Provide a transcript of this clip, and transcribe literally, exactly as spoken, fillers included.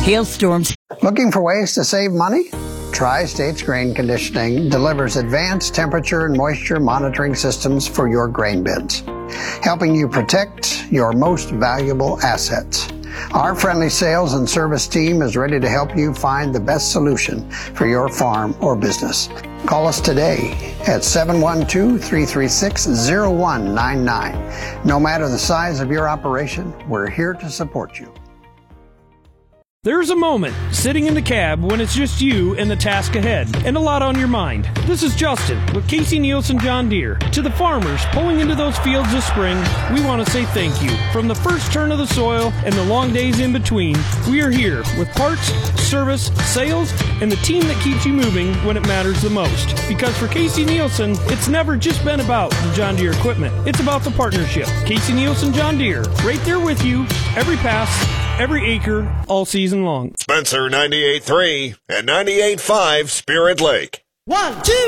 hailstorms. Looking for ways to save money? Tri-States Grain Conditioning delivers advanced temperature and moisture monitoring systems for your grain bins, helping you protect your most valuable assets. Our friendly sales and service team is ready to help you find the best solution for your farm or business. Call us today at seven one two, three three six, zero one nine nine. No matter the size of your operation, we're here to support you. There's a moment sitting in the cab when it's just you and the task ahead, and a lot on your mind. This is Justin with Casey Nielsen John Deere. To the farmers pulling into those fields this spring, we want to say thank you. From the first turn of the soil and the long days in between, we are here with parts, service, sales, and the team that keeps you moving when it matters the most. Because for Casey Nielsen, it's never just been about the John Deere equipment. It's about the partnership. Casey Nielsen John Deere, right there with you, every pass, every acre, all season long. Spencer ninety-eight point three and ninety-eight point five Spirit Lake. One, two.